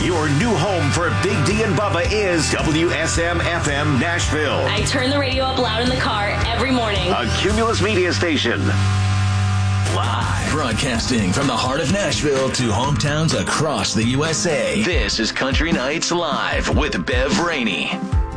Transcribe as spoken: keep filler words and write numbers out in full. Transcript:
Your new home for Big D and Bubba is W S M F M Nashville. I turn the radio up loud in the car every morning. A Cumulus Media station. Live. Broadcasting from the heart of Nashville to hometowns across the U S A. This is Country Nights Live with Bev Rainey.